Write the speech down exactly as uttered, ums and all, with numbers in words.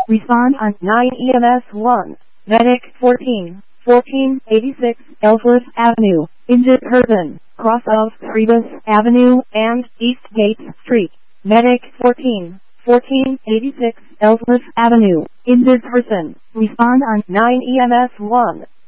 Respond on nine E M S one. Medic fourteen, fourteen eighty-six Ellsworth Avenue, injured person, cross of Priebus Avenue and East Gate Street. Medic fourteen, fourteen eighty-six Ellsworth Avenue, injured person. Respond on nine E M S one.